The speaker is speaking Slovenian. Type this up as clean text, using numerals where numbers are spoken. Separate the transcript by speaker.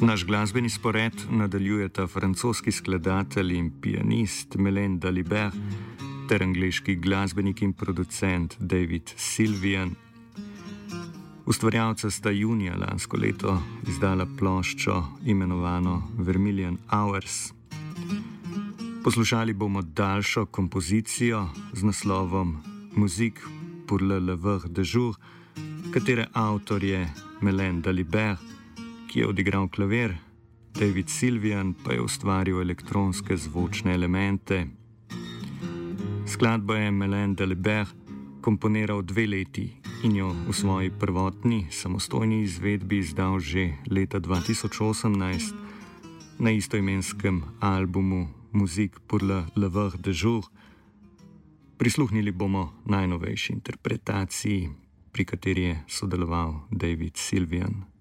Speaker 1: Naš glasbeni spored nadaljujeta francoski skladatelj in pianist Mylène Dalibert ter angleški glasbenik in producent David Sylvian. Ustvarjalca sta junija lansko leto izdala ploščo imenovano Vermilion Hours. Poslušali bomo daljšo kompozicijo z naslovom Musique pour le lever de jour, katere avtor je Mylène Dalibert, ki je odigral klavir, David Sylvian pa je ustvaril elektronske zvočne elemente. Skladbo je Mylène Dalibert komponiral 2 leti in jo v svoji prvotni samostojni izvedbi izdal že leta 2018 na istoimenskem albumu Musique pour le lever de jour. Prisluhnili bomo najnovejši interpretaciji, pri kateri je sodeloval David Sylvian.